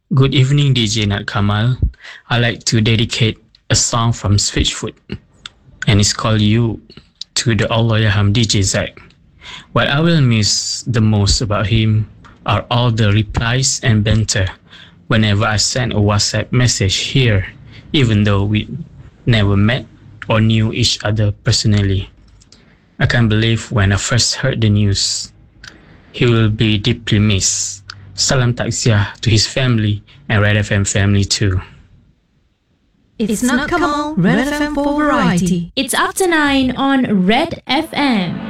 Good evening, DJ Nat Kamal. I like to dedicate a song from Switchfoot, and it's called You to the Allahyarham DJ Zach. What I will miss the most about him are all the replies and banter whenever I send a WhatsApp message here, even though we never met or knew each other personally. I can't believe when I first heard the news. He will be deeply missed. Salam takziah to his family and Red FM family too. It's not Kamal, Red FM for variety. It's after 9 on Red FM.